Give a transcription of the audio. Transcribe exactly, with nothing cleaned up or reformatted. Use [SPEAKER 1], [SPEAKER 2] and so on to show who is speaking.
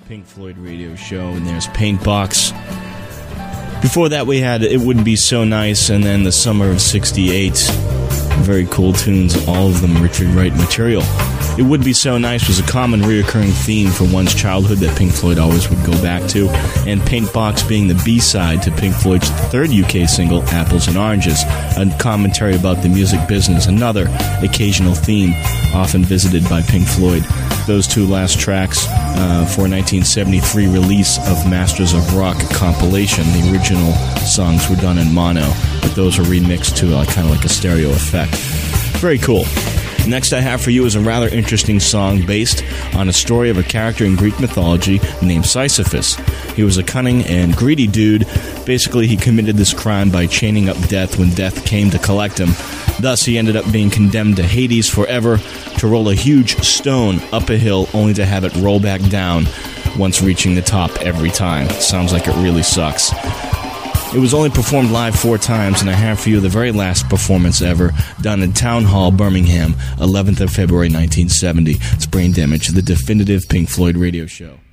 [SPEAKER 1] Pink Floyd radio show, and there's Paintbox. Before that we had It Wouldn't Be So Nice, and then The Summer of sixty-eight. Very cool tunes, all of them Richard Wright material. It Would Be So Nice was a common reoccurring theme for one's childhood that Pink Floyd always would go back to, and Paintbox being the B-side to Pink Floyd's third U K single, Apples and Oranges, a commentary about the music business, another occasional theme often visited by Pink Floyd. Those two last tracks uh, for nineteen seventy-three release of Masters of Rock compilation. The original songs were done in mono, but those are remixed to uh, kind of like a stereo effect. Very cool. Next I have for you is a rather interesting song based on a story of a character in Greek mythology named Sisyphus. He was a cunning and greedy dude. Basically, he committed this crime by chaining up death when death came to collect him. Thus, he ended up being condemned to Hades forever, to roll a huge stone up a hill only to have it roll back down once reaching the top every time. Sounds like it really sucks. It was only performed live four times, and I have for you the very last performance ever, done in Town Hall, Birmingham, eleventh of February nineteen seventy. It's Brain Damage, the definitive Pink Floyd radio show.